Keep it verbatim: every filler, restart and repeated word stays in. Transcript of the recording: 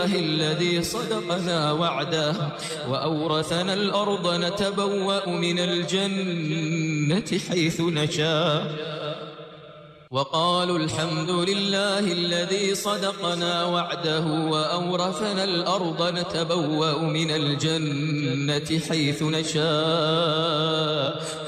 الذي صدقنا وعده وأورثنا الأرض نتبوأ من الجنة حيث نشاء وقالوا الحمد لله الذي صدقنا وعده وأورثنا الأرض نتبوأ من الجنة حيث نشاء